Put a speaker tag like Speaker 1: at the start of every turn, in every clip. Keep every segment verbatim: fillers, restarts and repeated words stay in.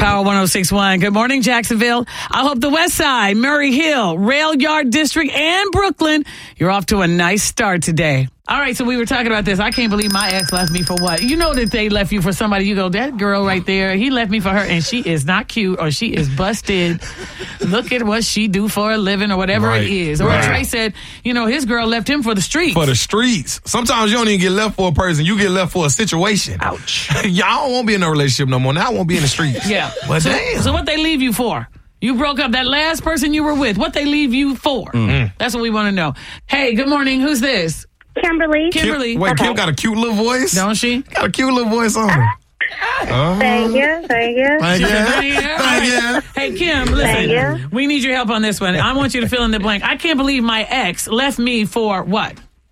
Speaker 1: Power one oh six point one. Good morning, Jacksonville. I hope the West Side, Murray Hill, Rail Yard District, and Brooklyn, you're off to a nice start today. All right, so we were talking about this. I can't believe my ex left me for what? You know that they left you for somebody. You go, that girl right there, he left me for her, and she is not cute, or she is busted. Look at what she do for a living, or whatever
Speaker 2: right,
Speaker 1: it is. Or
Speaker 2: right.
Speaker 1: Trey said, you know, his girl left him for the streets.
Speaker 2: For the streets. Sometimes you don't even get left for a person. You get left for a situation.
Speaker 1: Ouch.
Speaker 2: Y'all won't be in a relationship no more. Now I won't be in the streets.
Speaker 1: Yeah.
Speaker 2: But
Speaker 1: so,
Speaker 2: damn.
Speaker 1: so what they leave you for? You broke up. That last person you were with, what they leave you for?
Speaker 2: Mm-hmm.
Speaker 1: That's what we want to know. Hey, good morning. Who's this?
Speaker 3: Kimberly.
Speaker 1: Kimberly.
Speaker 2: Kim, wait,
Speaker 3: Okay.
Speaker 2: Kim got a cute little voice?
Speaker 1: Don't she?
Speaker 2: Got a cute little voice on her. Uh,
Speaker 3: Thank you. Thank you.
Speaker 2: Thank you.
Speaker 1: Yeah.
Speaker 2: Thank you.
Speaker 1: Hey, Kim, listen.
Speaker 3: Thank you.
Speaker 1: We need your help on this one. I want you to fill in the blank. I can't believe my ex left me for what?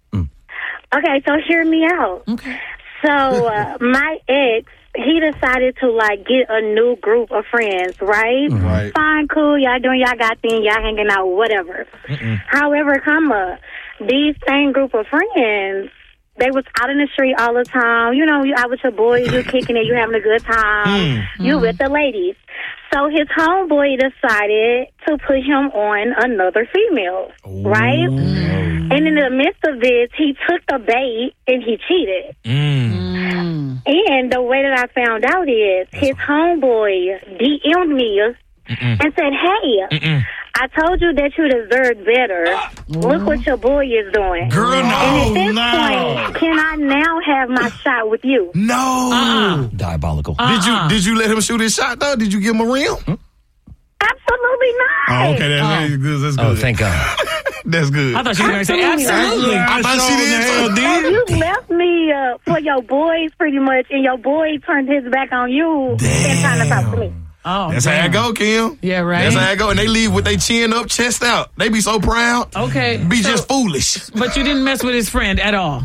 Speaker 3: Okay, so hear me out.
Speaker 1: Okay.
Speaker 3: So uh, my ex, he decided to like get a new group of friends, right?
Speaker 2: Right.
Speaker 3: Fine, cool. Y'all doing y'all got thing. Y'all hanging out, whatever.
Speaker 2: Mm-mm.
Speaker 3: However, come up, these same group of friends, they was out in the street all the time. You know, you out with your boys, you kicking it, you having a good time. You with the ladies. So his homeboy decided to put him on another female, right? And in the midst of this, he took the bait and he cheated.
Speaker 2: Mm.
Speaker 3: And the way that I found out is his homeboy D M'd me
Speaker 2: Mm-mm.
Speaker 3: and said, hey,
Speaker 2: Mm-mm.
Speaker 3: I told you that you deserved better. Look what your boy is doing.
Speaker 2: Girl, no,
Speaker 3: and at this
Speaker 2: no.
Speaker 3: point, can I now have my shot with you?
Speaker 2: No.
Speaker 1: Uh-uh.
Speaker 4: Diabolical.
Speaker 1: Uh-uh.
Speaker 2: Did you did you let him shoot his shot, though? Did you give him a rim?
Speaker 3: Absolutely not.
Speaker 2: Oh, okay. That's,
Speaker 1: Oh.
Speaker 2: good. That's good.
Speaker 4: Oh, thank God.
Speaker 2: That's good.
Speaker 1: I thought you were going to say absolutely.
Speaker 2: I thought she did.
Speaker 3: So you left me uh, for your boys pretty much, and your boy turned his back on you and trying to talk to me.
Speaker 1: Oh,
Speaker 2: That's
Speaker 1: damn.
Speaker 2: how it go, Kim.
Speaker 1: Yeah, right.
Speaker 2: That's how it go. And they leave with their chin up, chest out. They be so proud.
Speaker 1: Okay.
Speaker 2: Be
Speaker 1: so-
Speaker 2: just foolish.
Speaker 1: But you didn't mess with his friend at all.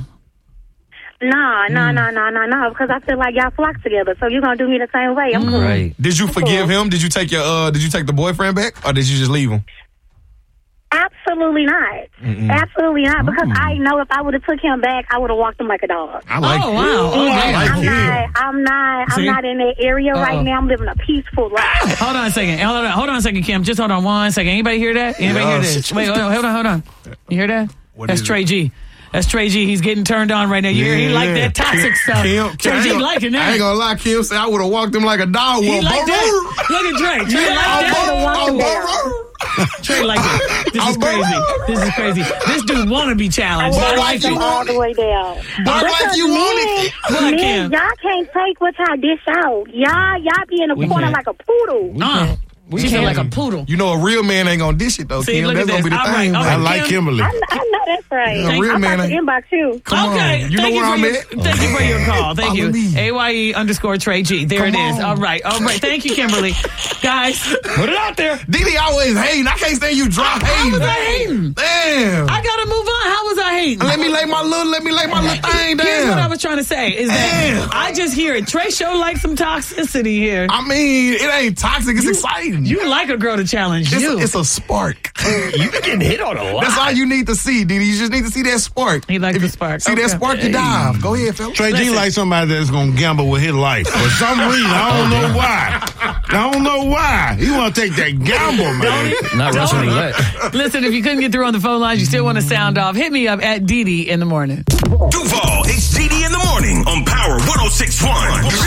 Speaker 3: No, no, no, no, no, no, because I feel like y'all flock together, so you're going to do me the same way. I'm cool.
Speaker 4: Right.
Speaker 2: Did you forgive him? Did you take your uh did you take the boyfriend back? Or did you just leave him?
Speaker 3: Absolutely not. Absolutely not, because I know if I would have took him back, I would have walked him like a dog.
Speaker 2: I like
Speaker 1: Oh,
Speaker 2: it.
Speaker 1: wow.
Speaker 3: And
Speaker 1: Okay.
Speaker 2: like
Speaker 3: I'm
Speaker 2: him.
Speaker 3: not, I'm not,
Speaker 1: See?
Speaker 3: I'm not in that area
Speaker 1: Uh-oh.
Speaker 3: right now. I'm living a peaceful life.
Speaker 1: Hold on a second. Hold on, hold on a second, Kim. Just hold on one second. Anybody hear that? Anybody
Speaker 2: Yeah.
Speaker 1: hear this? Wait, hold on, hold on, hold on. You hear that?
Speaker 2: What
Speaker 1: That's
Speaker 2: is
Speaker 1: Trey
Speaker 2: it?
Speaker 1: G. That's Trey G. He's getting turned on right now. You hear? He like that toxic stuff.
Speaker 2: Kim,
Speaker 1: Trey
Speaker 2: I
Speaker 1: G
Speaker 2: ain't gonna-
Speaker 1: liking that.
Speaker 2: I ain't gonna lie, Kim said I would have walked him like a dog.
Speaker 1: He
Speaker 2: Well,
Speaker 1: like
Speaker 2: bro,
Speaker 1: that. Look at Trey. Trey like that.
Speaker 3: walk him down.
Speaker 1: Trey like that. This is crazy. This is crazy. This dude wanna be
Speaker 3: I
Speaker 1: challenged. I
Speaker 3: walked
Speaker 1: like
Speaker 3: him
Speaker 1: it.
Speaker 3: all the way down.
Speaker 2: But
Speaker 3: Because
Speaker 2: like you
Speaker 3: men,
Speaker 2: want it.
Speaker 1: What,
Speaker 3: men,
Speaker 1: Kim?
Speaker 3: y'all can't take what y'all dish out. Y'all, y'all be in the
Speaker 4: We
Speaker 3: corner
Speaker 4: can't.
Speaker 3: like a poodle.
Speaker 1: Uh,
Speaker 4: We
Speaker 1: she said
Speaker 4: can't.
Speaker 1: like a poodle.
Speaker 2: You know a real man ain't gonna dish it though,
Speaker 1: See,
Speaker 2: Kim.
Speaker 1: look
Speaker 2: That's
Speaker 1: at
Speaker 2: gonna be
Speaker 1: this.
Speaker 2: the
Speaker 1: All
Speaker 2: thing.
Speaker 1: right, all
Speaker 2: man.
Speaker 1: right, Kim.
Speaker 3: I, I know that's right.
Speaker 2: Yeah, real
Speaker 3: I'm
Speaker 2: man
Speaker 3: about to
Speaker 2: ain't-
Speaker 3: inbox you.
Speaker 2: Come
Speaker 1: Okay.
Speaker 2: on. You know
Speaker 1: Thank
Speaker 2: where
Speaker 1: for
Speaker 2: I'm
Speaker 1: your,
Speaker 2: at?
Speaker 1: Thank you for your call. Thank
Speaker 2: Follow
Speaker 1: you.
Speaker 2: me.
Speaker 1: A Y E underscore Trey G. There
Speaker 2: Come
Speaker 1: it is.
Speaker 2: on.
Speaker 1: All right. All right. Thank you, Kimberly. Guys,
Speaker 4: Put it out there.
Speaker 2: Didi always hating. I can't stand you drop
Speaker 1: how
Speaker 2: hating.
Speaker 1: was I hating?
Speaker 2: Damn.
Speaker 1: I gotta move on. How was I hating?
Speaker 2: Let me lay my little, let me lay my little thing
Speaker 1: Here's what I
Speaker 2: down.
Speaker 1: was trying to say is that
Speaker 2: Damn.
Speaker 1: I just hear it. Trey show like some toxicity here.
Speaker 2: I mean, it ain't toxic. It's exciting.
Speaker 1: You like a girl to challenge
Speaker 2: it's,
Speaker 1: you.
Speaker 2: a, it's a spark.
Speaker 4: You getting hit on a lot.
Speaker 2: That's all you need to see, Didi. You just need to see that spark.
Speaker 1: He likes
Speaker 2: If
Speaker 1: the
Speaker 2: you
Speaker 1: spark.
Speaker 2: See
Speaker 1: Okay.
Speaker 2: that spark, you dive. Go ahead, fella.
Speaker 5: Trey G
Speaker 1: Listen.
Speaker 5: like somebody that's gonna gamble with his life for some reason. I don't know why. I don't know why. He want to take that gamble, man.
Speaker 4: Not Russian roulette.
Speaker 1: Listen, if you couldn't get through on the phone lines, you still want to sound off, hit me up at Didi in the morning.
Speaker 6: Duval, it's D D in the morning on Power one oh six point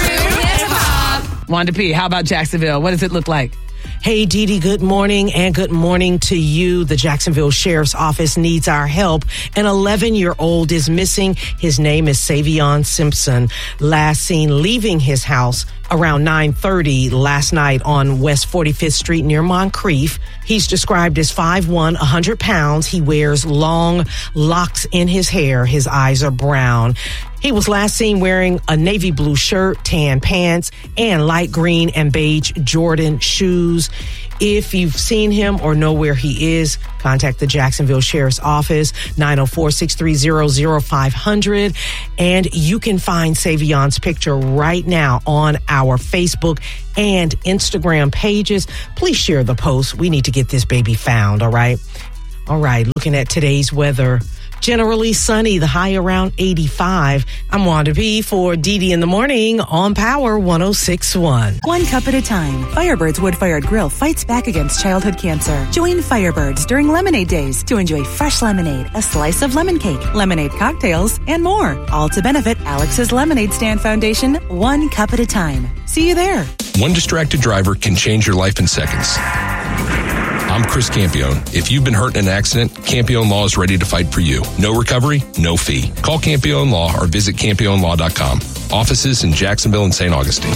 Speaker 6: one.
Speaker 1: Wanda P, how about Jacksonville? What does it look like?
Speaker 7: Hey, Dee Dee, good morning, and good morning to you. The Jacksonville Sheriff's Office needs our help. An eleven-year-old is missing. His name is Savion Simpson. Last seen leaving his house around nine thirty last night on West forty-fifth Street near Moncrief. He's described as five one, one hundred pounds. He wears long locks in his hair. His eyes are brown. He was last seen wearing a navy blue shirt, tan pants, and light green and beige Jordan shoes. If you've seen him or know where he is, contact the Jacksonville Sheriff's Office, nine oh four, six three zero, zero five zero zero. And you can find Savion's picture right now on our Facebook and Instagram pages. Please share the post. We need to get this baby found, all right? All right, looking at today's weather. Generally sunny, the high around eighty-five. I'm Wanda P. for Dee Dee in the Morning on Power one oh six point one.
Speaker 8: One cup at a time. Firebird's wood-fired grill fights back against childhood cancer. Join Firebirds during Lemonade Days to enjoy fresh lemonade, a slice of lemon cake, lemonade cocktails, and more. All to benefit Alex's Lemonade Stand Foundation, one cup at a time. See you there.
Speaker 9: One distracted driver can change your life in seconds. I'm Chris Campione. If you've been hurt in an accident, Campione Law is ready to fight for you. No recovery, no fee. Call Campione Law or visit campione law dot com. Offices in Jacksonville and Saint Augustine.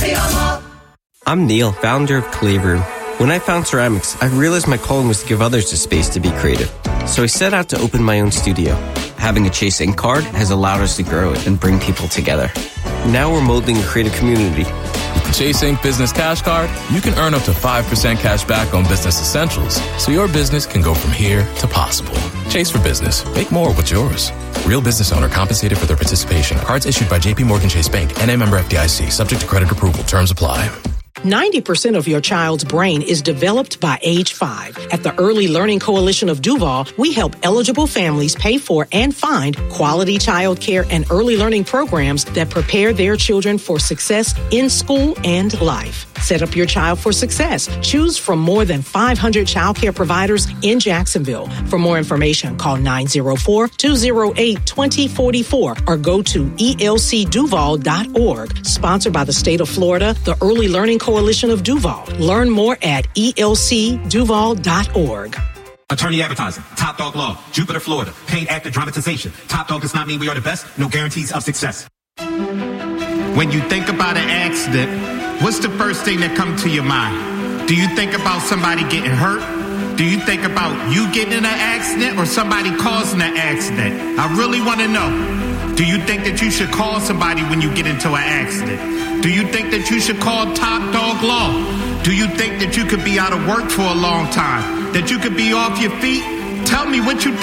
Speaker 10: I'm Neil, founder of Clay Room. When I found ceramics, I realized my calling was to give others the space to be creative. So I set out to open my own studio. Having a Chase Ink card has allowed us to grow it and bring people together. Now we're molding a creative community.
Speaker 11: With the Chase Ink Business Cash Card, you can earn up to five percent cash back on business essentials, so your business can go from here to possible. Chase for business. Make more with yours. Real business owner compensated for their participation. Cards issued by J P Morgan Chase Bank, N A member F D I C. Subject to credit approval. Terms apply.
Speaker 7: ninety percent of your child's brain is developed by age five. At the Early Learning Coalition of Duval, we help eligible families pay for and find quality child care and early learning programs that prepare their children for success in school and life. Set up your child for success. Choose from more than five hundred child care providers in Jacksonville. For more information, call nine oh four, two oh eight, two oh four four or go to E L C duval dot org. Sponsored by the state of Florida, the Early Learning Coalition of Duval. Learn more at E L C duval dot org.
Speaker 12: Attorney advertising, Top Dog Law, Jupiter, Florida, paid actor dramatization. Top Dog does not mean we are the best, no guarantees of success.
Speaker 13: When you think about an accident, what's the first thing that comes to your mind? Do you think about somebody getting hurt? Do you think about you getting in an accident or somebody causing an accident? I really want to know. Do you think that you should call somebody when you get into an accident? Do you think that you should call Top Dog Law? Do you think that you could be out of work for a long time? That you could be off your feet? Tell me what you think.